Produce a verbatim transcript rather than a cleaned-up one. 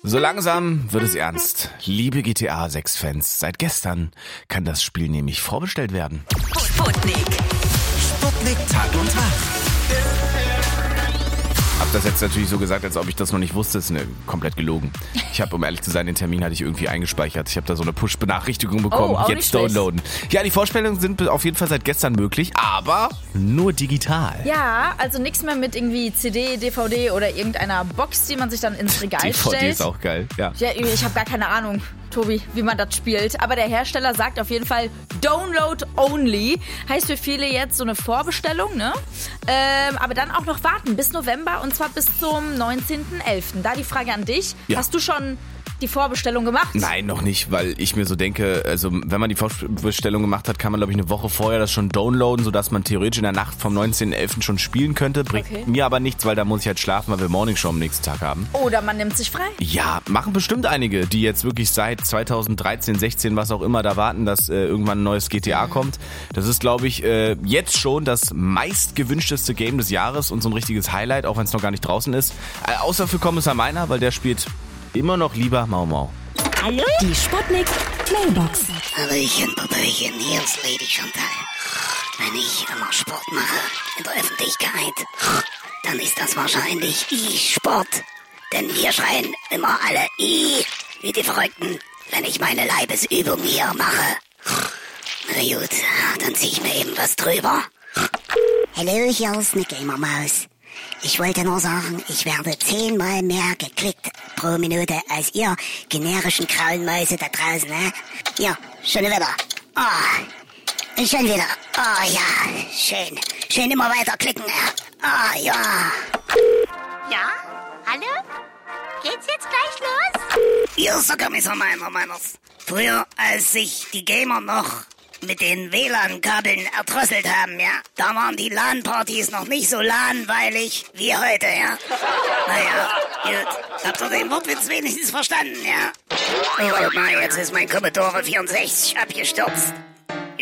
So langsam wird es ernst. Liebe G T A sechs Fans, seit gestern kann das Spiel nämlich vorbestellt werden. Sputnik. Sputnik Tag und Tag. Hab das jetzt natürlich so gesagt, als ob ich das noch nicht wusste. Das ist ne, komplett gelogen. Ich habe, um ehrlich zu sein, den Termin hatte ich irgendwie eingespeichert. Ich habe da so eine Push-Benachrichtigung bekommen. Oh, auch Jetzt nicht downloaden. Ja, die Vorstellungen sind auf jeden Fall seit gestern möglich, aber nur digital. Ja, also nichts mehr mit irgendwie C D, D V D oder irgendeiner Box, die man sich dann ins Regal D V D stellt. ist auch geil, ja. Ja, ich habe gar keine Ahnung, Tobi, wie man das spielt. Aber der Hersteller sagt auf jeden Fall Download only. Heißt für viele jetzt so eine Vorbestellung, ne? Ähm, aber dann auch noch warten bis November und zwar bis zum neunzehnten elften Da die Frage an dich. Ja. Hast du schon die Vorbestellung gemacht? Nein, noch nicht, weil ich mir so denke, also wenn man die Vorbestellung gemacht hat, kann man, glaube ich, eine Woche vorher das schon downloaden, sodass man theoretisch in der Nacht vom neunzehnten elften schon spielen könnte. Bringt Okay. mir aber nichts, weil da muss ich halt schlafen, weil wir Morning Show am nächsten Tag haben. Oder man nimmt sich frei. Ja, machen bestimmt einige, die jetzt wirklich seit zweitausenddreizehn, sechzehn, was auch immer, da warten, dass äh, irgendwann ein neues G T A kommt. Das ist, glaube ich, äh, jetzt schon das meistgewünschteste Game des Jahres und so ein richtiges Highlight, auch wenn es noch gar nicht draußen ist. Äh, außer für Kommissar Meiner, weil der spielt immer noch lieber Mau Mau. Hallo? Die Sputnik Mailbox. Hallöchen, Popöchen, hier ist Lady Chantal. Wenn ich immer Sport mache in der Öffentlichkeit, dann ist das wahrscheinlich I-Sport. Denn wir schreien immer alle I wie die Verrückten, wenn ich meine Leibesübung hier mache. Na gut, dann zieh ich mir eben was drüber. Hallo, hier ist eine Gamermaus. Ich wollte nur sagen, ich werde zehnmal mehr geklickt pro Minute als ihr generischen grauen Mäuse da draußen, ne? Ja, schon wieder. Oh, schon wieder. Oh ja, schön. Schön immer weiter klicken. Ah, oh, ja. Ja? Hallo? Geht's jetzt gleich los? Hier ist der Kommissar Meiner, Meiners. Früher, als sich die Gamer noch mit den W L A N-Kabeln erdrosselt haben, ja, da waren die LAN-Partys noch nicht so LAN-weilig wie heute, ja. Naja, gut. Habt ihr den Wortwitz wenigstens verstanden, ja? Oh, na, jetzt ist mein Commodore vierundsechzig abgestürzt.